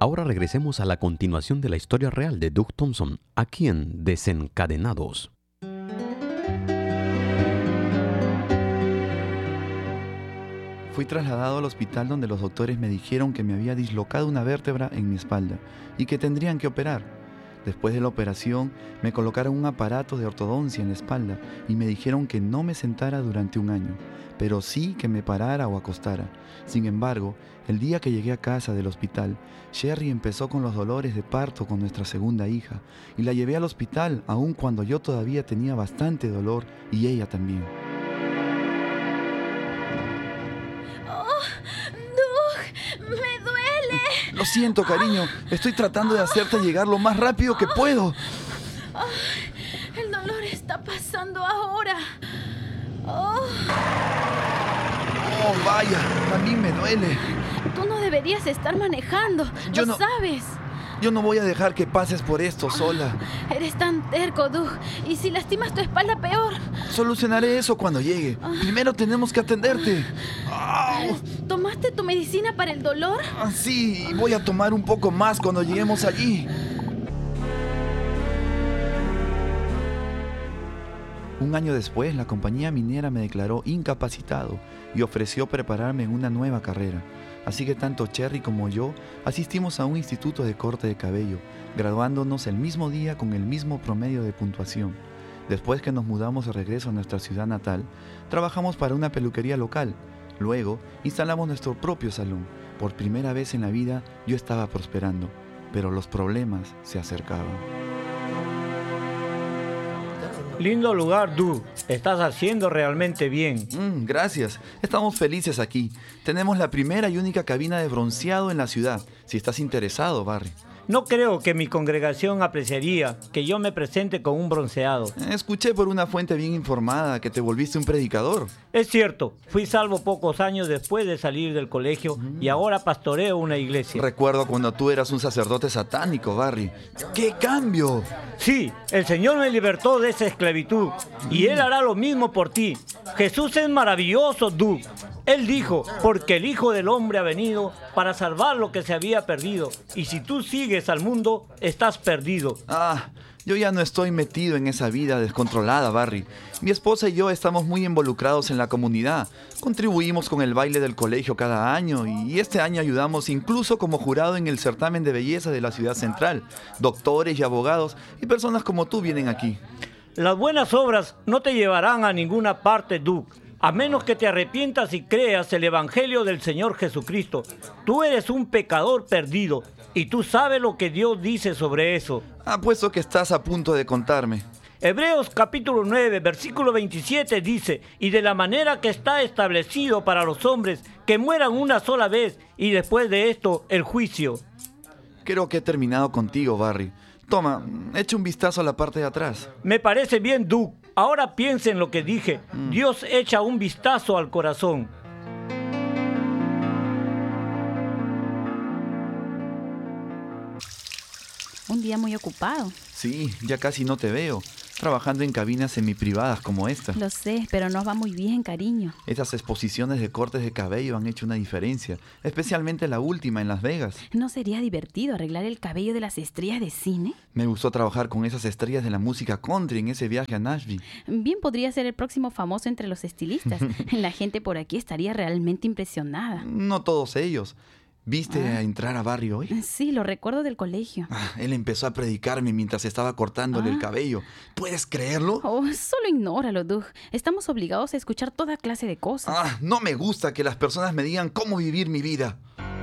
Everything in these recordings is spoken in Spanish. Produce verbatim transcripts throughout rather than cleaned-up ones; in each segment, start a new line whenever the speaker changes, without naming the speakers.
Ahora regresemos a la continuación de la historia real de Doug Thompson, aquí en Desencadenados.
Fui trasladado al hospital donde los doctores me dijeron que me había dislocado una vértebra en mi espalda y que tendrían que operar. Después de la operación, me colocaron un aparato de ortodoncia en la espalda y me dijeron que no me sentara durante un año, pero sí que me parara o acostara. Sin embargo, el día que llegué a casa del hospital, Sherry empezó con los dolores de parto con nuestra segunda hija y la llevé al hospital aun cuando yo todavía tenía bastante dolor y ella también. Lo siento, cariño. Estoy tratando de hacerte llegar lo más rápido que puedo.
Oh, el dolor está pasando ahora. Oh.
Oh, vaya, a mí me duele.
Tú no deberías estar manejando,
Yo
lo
no,
sabes.
Yo no voy a dejar que pases por esto sola.
Eres tan terco, Doug. Y si lastimas tu espalda, peor.
Solucionaré eso cuando llegue. Primero tenemos que atenderte.
Oh. ¿Tomaste tu medicina para el dolor?
Ah, sí, y voy a tomar un poco más cuando lleguemos allí. Un año después, la compañía minera me declaró incapacitado y ofreció prepararme en una nueva carrera. Así que tanto Cherry como yo asistimos a un instituto de corte de cabello, graduándonos el mismo día con el mismo promedio de puntuación. Después que nos mudamos de regreso a nuestra ciudad natal, trabajamos para una peluquería local. Luego, instalamos nuestro propio salón. Por primera vez en la vida, yo estaba prosperando, pero los problemas se acercaban.
Lindo lugar, Doug. Estás haciendo realmente bien.
Mm, gracias. Estamos felices aquí. Tenemos la primera y única cabina de bronceado en la ciudad. Si estás interesado, Barry.
No creo que mi congregación apreciaría que yo me presente con un bronceado.
Escuché por una fuente bien informada que te volviste un predicador.
Es cierto, fui salvo pocos años después de salir del colegio y ahora pastoreo una iglesia.
Recuerdo cuando tú eras un sacerdote satánico, Barry. ¡Qué cambio!
Sí, el Señor me libertó de esa esclavitud y Él hará lo mismo por ti. Jesús es maravilloso, Doug. Él dijo, porque el Hijo del Hombre ha venido para salvar lo que se había perdido. Y si tú sigues al mundo, estás perdido.
Ah, yo ya no estoy metido en esa vida descontrolada, Barry. Mi esposa y yo estamos muy involucrados en la comunidad. Contribuimos con el baile del colegio cada año y este año ayudamos incluso como jurado en el certamen de belleza de la ciudad central. Doctores y abogados y personas como tú vienen aquí.
Las buenas obras no te llevarán a ninguna parte, Doug. A menos que te arrepientas y creas el Evangelio del Señor Jesucristo. Tú eres un pecador perdido y tú sabes lo que Dios dice sobre eso.
Apuesto que estás a punto de contarme.
Hebreos capítulo nueve, versículo veintisiete dice, y de la manera que está establecido para los hombres que mueran una sola vez y después de esto el juicio.
Creo que he terminado contigo, Barry. Toma, echa un vistazo a la parte de atrás.
Me parece bien, Doug. Ahora piensa en lo que dije. Mm. Dios echa un vistazo al corazón.
Un día muy ocupado.
Sí, ya casi no te veo. Trabajando en cabinas semiprivadas como esta.
Lo sé, pero nos va muy bien, cariño.
Esas exposiciones de cortes de cabello han hecho una diferencia, especialmente la última en Las Vegas.
¿No sería divertido arreglar el cabello de las estrellas de cine?
Me gustó trabajar con esas estrellas de la música country en ese viaje a Nashville.
Bien podría ser el próximo famoso entre los estilistas. La gente por aquí estaría realmente impresionada.
No todos ellos. ¿Viste ah. a entrar a Barry hoy?
Sí, lo recuerdo del colegio.
Ah, él empezó a predicarme mientras estaba cortándole ah. el cabello. ¿Puedes creerlo?
Oh, solo ignóralo, Doug. Estamos obligados a escuchar toda clase de cosas.
Ah, no me gusta que las personas me digan cómo vivir mi vida.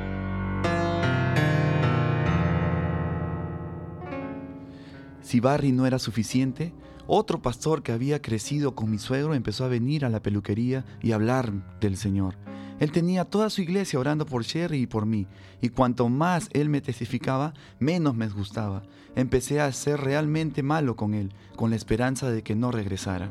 Si Barry no era suficiente, otro pastor que había crecido con mi suegro empezó a venir a la peluquería y hablar del Señor. Él tenía toda su iglesia orando por Sherry y por mí, y cuanto más él me testificaba, menos me gustaba. Empecé a ser realmente malo con él, con la esperanza de que no regresara.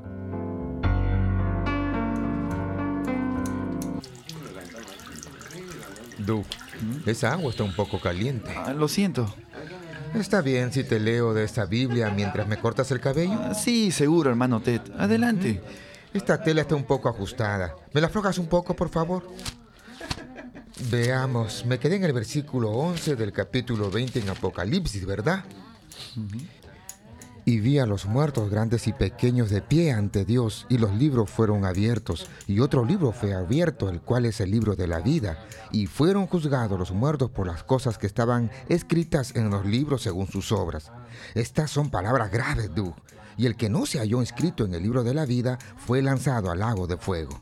Doug, ¿Mm? esa agua está un poco caliente.
Ah, lo siento.
¿Está bien si te leo de esta Biblia mientras me cortas el cabello?
Ah, sí, seguro, hermano Ted. Adelante.
¿Mm? Esta tela está un poco ajustada. ¿Me la aflojas un poco, por favor? Veamos, me quedé en el versículo once del capítulo veinte en Apocalipsis, ¿verdad? Uh-huh. Y vi a los muertos grandes y pequeños de pie ante Dios, y los libros fueron abiertos, y otro libro fue abierto, el cual es el libro de la vida, y fueron juzgados los muertos por las cosas que estaban escritas en los libros según sus obras. Estas son palabras graves, Doug, y el que no se halló inscrito en el libro de la vida fue lanzado al lago de fuego.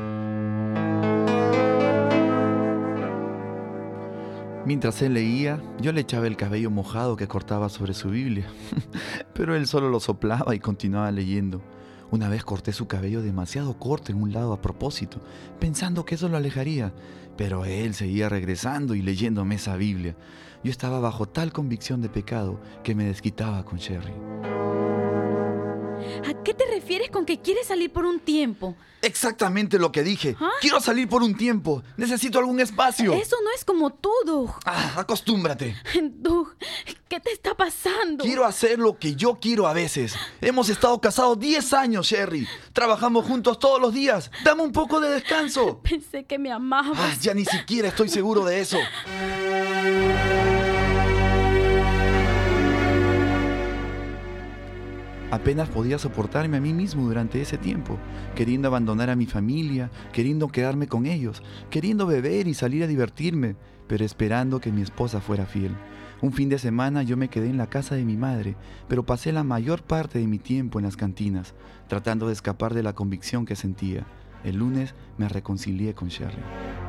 Mientras él leía, yo le echaba el cabello mojado que cortaba sobre su Biblia, pero él solo lo soplaba y continuaba leyendo. Una vez corté su cabello demasiado corto en un lado a propósito, pensando que eso lo alejaría, pero él seguía regresando y leyéndome esa Biblia. Yo estaba bajo tal convicción de pecado que me desquitaba con Sherry.
¿A qué te refieres con que quieres salir por un tiempo?
Exactamente lo que dije.
¿Ah?
Quiero salir por un tiempo. Necesito algún espacio.
Eso no es como tú, Doug.
Ah, acostúmbrate.
Doug, ¿qué te está pasando?
Quiero hacer lo que yo quiero a veces. Hemos estado casados diez años, Sherry. Trabajamos juntos todos los días. Dame un poco de descanso.
Pensé que me amabas.
Ah, ya ni siquiera estoy seguro de eso. Apenas podía soportarme a mí mismo durante ese tiempo, queriendo abandonar a mi familia, queriendo quedarme con ellos, queriendo beber y salir a divertirme, pero esperando que mi esposa fuera fiel. Un fin de semana yo me quedé en la casa de mi madre, pero pasé la mayor parte de mi tiempo en las cantinas, tratando de escapar de la convicción que sentía. El lunes me reconcilié con Sherry.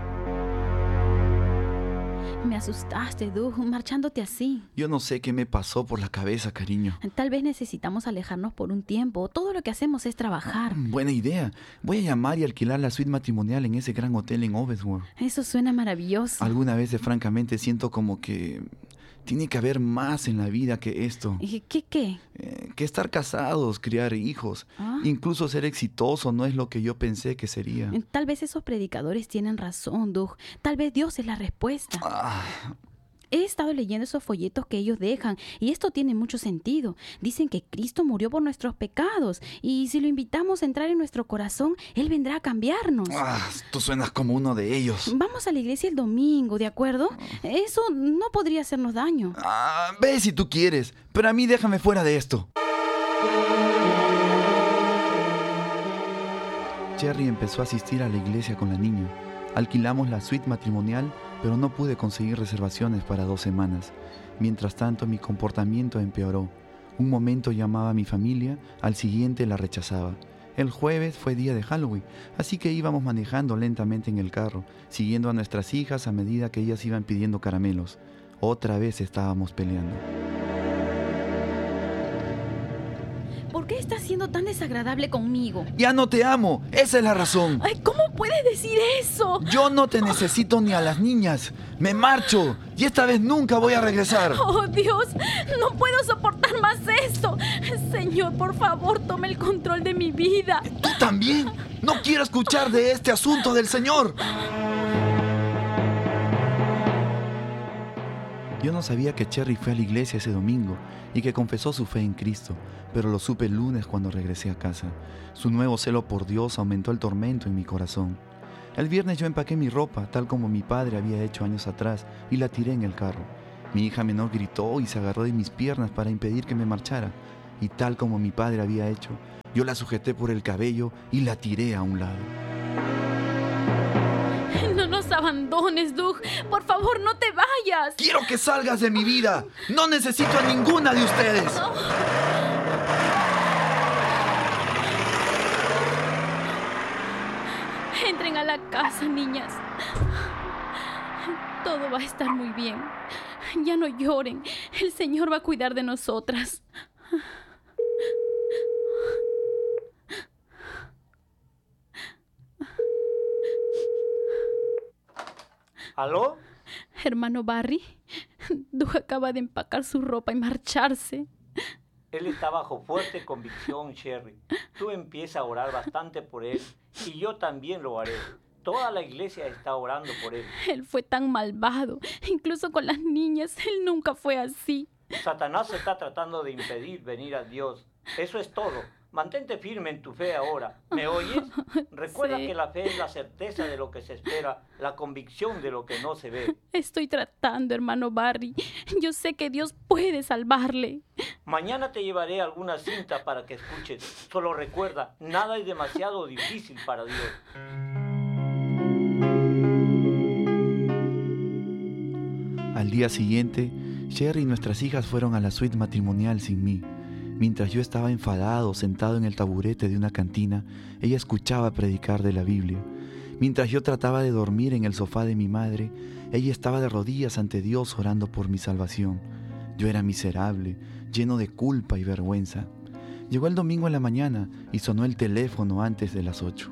Me asustaste, Doug, marchándote así.
Yo no sé qué me pasó por la cabeza, cariño.
Tal vez necesitamos alejarnos por un tiempo. Todo lo que hacemos es trabajar.
Buena idea. Voy a llamar y alquilar la suite matrimonial en ese gran hotel en Ovesworth.
Eso suena maravilloso.
Algunas veces, francamente, siento como que tiene que haber más en la vida que esto.
¿Y qué qué?
Eh, que estar casados, criar hijos.
¿Ah?
Incluso ser exitoso no es lo que yo pensé que sería.
Tal vez esos predicadores tienen razón, Doug. Tal vez Dios es la respuesta.
Ah.
He estado leyendo esos folletos que ellos dejan y esto tiene mucho sentido. Dicen que Cristo murió por nuestros pecados y si lo invitamos a entrar en nuestro corazón, Él vendrá a cambiarnos.
Ah, tú suenas como uno de ellos.
Vamos a la iglesia el domingo, ¿de acuerdo? Eso no podría hacernos daño.
Ah, ve si tú quieres, pero a mí déjame fuera de esto. Sherry empezó a asistir a la iglesia con la niña. Alquilamos la suite matrimonial, pero no pude conseguir reservaciones para dos semanas. Mientras tanto, mi comportamiento empeoró. Un momento llamaba a mi familia, al siguiente la rechazaba. El jueves fue día de Halloween, así que íbamos manejando lentamente en el carro, siguiendo a nuestras hijas a medida que ellas iban pidiendo caramelos. Otra vez estábamos peleando.
¿Por qué estás siendo tan desagradable conmigo?
¡Ya no te amo! ¡Esa es la razón!
Ay, ¿cómo puedes decir eso?
Yo no te necesito ni a las niñas. ¡Me marcho! Y esta vez nunca voy a regresar.
¡Oh, Dios! ¡No puedo soportar más esto! Señor, por favor, toma el control de mi vida.
¿Tú también? No quiero escuchar de este asunto del Señor. Yo no sabía que Sherry fue a la iglesia ese domingo y que confesó su fe en Cristo, pero lo supe el lunes cuando regresé a casa. Su nuevo celo por Dios aumentó el tormento en mi corazón. El viernes yo empaqué mi ropa, tal como mi padre había hecho años atrás, y la tiré en el carro. Mi hija menor gritó y se agarró de mis piernas para impedir que me marchara, y tal como mi padre había hecho, yo la sujeté por el cabello y la tiré a un lado.
No nos abandones, Doug. Por favor, no te vayas.
¡Quiero que salgas de mi vida! ¡No necesito a ninguna de ustedes!
No. Entren a la casa, niñas. Todo va a estar muy bien. Ya no lloren. El Señor va a cuidar de nosotras.
¿Aló?
Hermano Barry, Doug acaba de empacar su ropa y marcharse.
Él está bajo fuerte convicción, Sherry. Tú empieza a orar bastante por él y yo también lo haré. Toda la iglesia está orando por él.
Él fue tan malvado. Incluso con las niñas, él nunca fue así.
Satanás está tratando de impedir venir a Dios. Eso es todo. Mantente firme en tu fe ahora. ¿Me oyes? Recuerda
Sí.
que la fe es la certeza de lo que se espera, la convicción de lo que no se ve.
Estoy tratando, hermano Barry. Yo sé que Dios puede salvarle.
Mañana te llevaré alguna cinta para que escuches. Solo recuerda, nada es demasiado difícil para Dios.
Al día siguiente, Sherry y nuestras hijas fueron a la suite matrimonial sin mí. Mientras yo estaba enfadado, sentado en el taburete de una cantina, ella escuchaba predicar de la Biblia. Mientras yo trataba de dormir en el sofá de mi madre, ella estaba de rodillas ante Dios orando por mi salvación. Yo era miserable, lleno de culpa y vergüenza. Llegó el domingo en la mañana y sonó el teléfono antes de las ocho.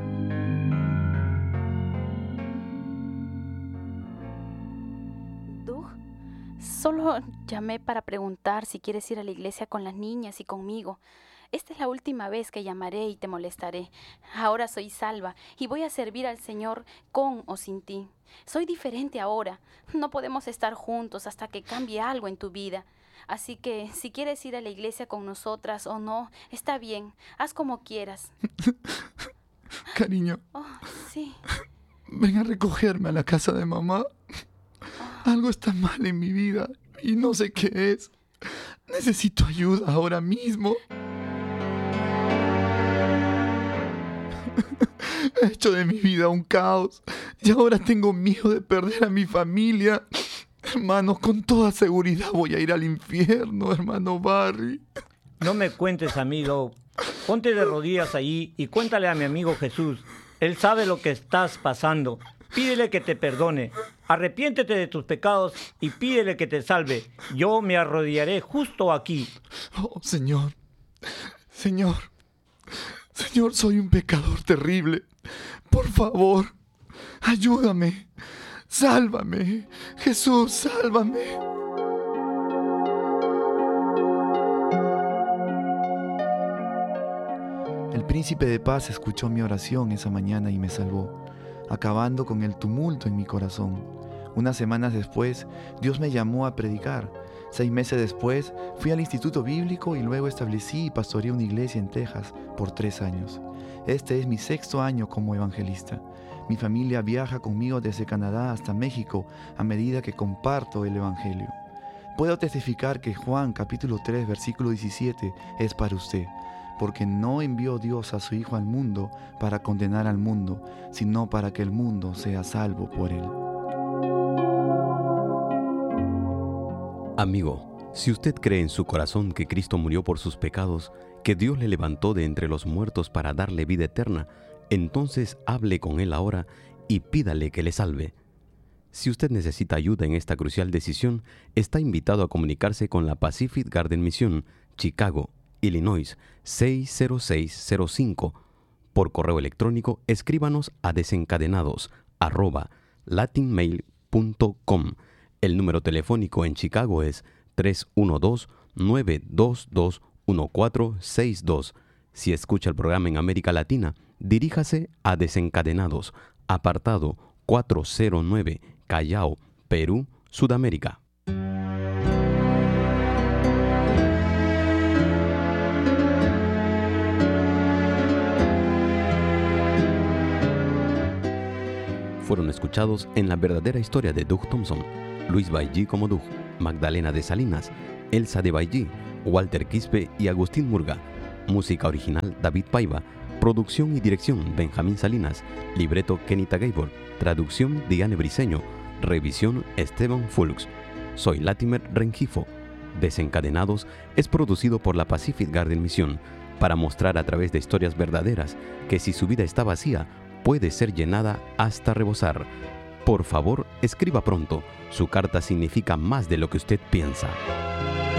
Doug, solo llamé para preguntar si quieres ir a la iglesia con las niñas y conmigo. Esta es la última vez que llamaré y te molestaré. Ahora soy salva y voy a servir al Señor con o sin ti. Soy diferente ahora. No podemos estar juntos hasta que cambie algo en tu vida. Así que si quieres ir a la iglesia con nosotras o no, está bien. Haz como quieras.
Cariño,
Oh, sí.
ven a recogerme a la casa de mamá. Algo está mal en mi vida y no sé qué es. Necesito ayuda ahora mismo. He hecho de mi vida un caos y ahora tengo miedo de perder a mi familia. Hermano, con toda seguridad voy a ir al infierno, hermano Barry.
No me cuentes, amigo. Ponte de rodillas allí y cuéntale a mi amigo Jesús. Él sabe lo que estás pasando. Pídele que te perdone. Arrepiéntete de tus pecados y pídele que te salve. Yo me arrodillaré justo aquí.
Oh, Señor, Señor, Señor, soy un pecador terrible. Por favor, ayúdame, sálvame. Jesús, sálvame. El príncipe de paz escuchó mi oración esa mañana y me salvó, acabando con el tumulto en mi corazón. Unas semanas después, Dios me llamó a predicar. Seis meses después, fui al Instituto Bíblico y luego establecí y pastoreé una iglesia en Texas por tres años. Este es mi sexto año como evangelista. Mi familia viaja conmigo desde Canadá hasta México a medida que comparto el evangelio. Puedo testificar que Juan capítulo tres versículo diecisiete es para usted, porque no envió Dios a su Hijo al mundo para condenar al mundo, sino para que el mundo sea salvo por él.
Amigo, si usted cree en su corazón que Cristo murió por sus pecados, que Dios le levantó de entre los muertos para darle vida eterna, entonces hable con Él ahora y pídale que le salve. Si usted necesita ayuda en esta crucial decisión, está invitado a comunicarse con la Pacific Garden Mission, Chicago, Illinois, seis cero seis cero cinco. Por correo electrónico, escríbanos a desencadenados arroba latinmail punto com. El número telefónico en Chicago es tres uno dos, nueve dos dos, uno cuatro seis dos. Si escucha el programa en América Latina, diríjase a Desencadenados, apartado cuatrocientos nueve, Callao, Perú, Sudamérica. Fueron escuchados en La verdadera historia de Doug Thompson, Luis Bailly como Doug, Magdalena de Salinas, Elsa de Bailly, Walter Quispe y Agustín Murga. Música original David Paiva. Producción y dirección Benjamín Salinas. Libreto Kenita Gabor. Traducción Diane Briceño. Revisión Esteban Fulks. Soy Latimer Rengifo. Desencadenados es producido por la Pacific Garden Mission para mostrar a través de historias verdaderas que si su vida está vacía, puede ser llenada hasta rebosar. Por favor, escriba pronto. Su carta significa más de lo que usted piensa.